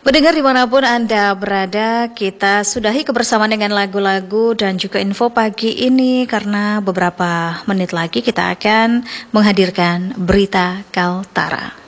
Mendengar dimanapun Anda berada, kita sudahi kebersamaan dengan lagu-lagu dan juga info pagi ini karena beberapa menit lagi kita akan menghadirkan Berita Kaltara.